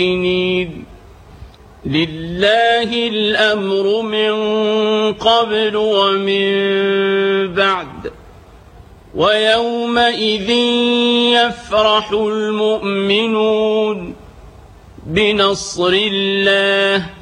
لله الأمر من قبل ومن بعد ويومئذ يفرح المؤمنون بنصر الله